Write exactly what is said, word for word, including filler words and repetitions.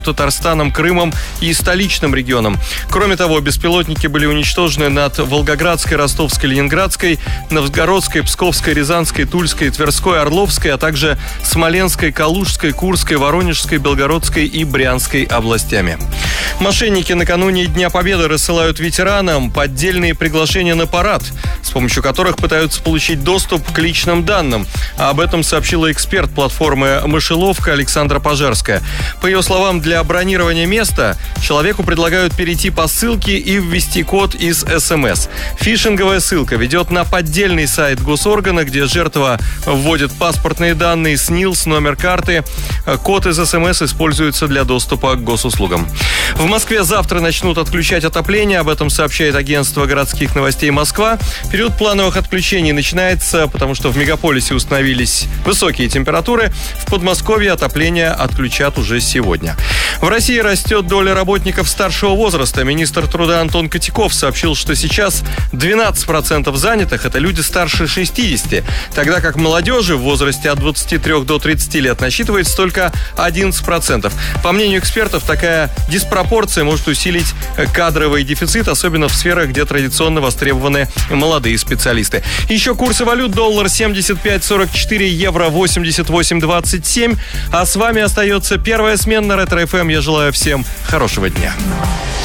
Татарстаном, Крымом и столичным регионом. Кроме того, беспилотники были уничтожены над Волгоградской, Ростовской, Ленинградской, Новгородской, Псковской, Рязанской, Тульской, Тверской, Орловской, а также Смоленской, Калужской, Курской, Воронежской, Белгородской и Брянской областями. Мошенники накануне Дня Победы рассылают ветеранам поддельные приглашения на парад, с помощью которых пытаются получить доступ к личным данным. Об этом сообщила эксперт платформы «Мышеловка» Александра Пожарская. По ее словам, для Для бронирования места человеку предлагают перейти по ссылке и ввести код из эс эм эс. Фишинговая ссылка ведет на поддельный сайт госоргана, где жертва вводит паспортные данные, СНИЛС, номер карты. Код из эс эм эс используется для доступа к госуслугам. В Москве завтра начнут отключать отопление. Об этом сообщает агентство городских новостей «Москва». Период плановых отключений начинается, потому что в мегаполисе установились высокие температуры. В Подмосковье отопление отключат уже сегодня. В России растет доля работников старшего возраста. Министр труда Антон Котяков сообщил, что сейчас двенадцать процентов занятых – это люди старше шестидесяти, тогда как молодежи в возрасте от двадцати трёх до тридцати лет насчитывается только одиннадцать процентов. По мнению экспертов, такая диспропорция может усилить кадровый дефицит, особенно в сферах, где традиционно востребованы молодые специалисты. Еще курсы валют: доллар семьдесят пять сорок четыре, евро восемьдесят восемь двадцать семь. А с вами остается первая смена Ретро эф эм. Я желаю всем хорошего дня.